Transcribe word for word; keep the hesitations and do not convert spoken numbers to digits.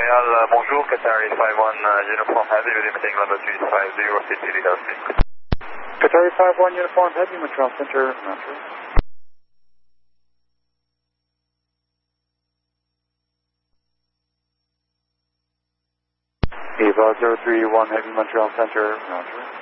Montréal, uh, bonjour, Qatari five one uh, Uniform Heavy, limiting latitude five zero, City Delta. Qatari five one Uniform Heavy, Montreal Center, Montreal. Eva zero three one Heavy, Montreal Center, Montreal.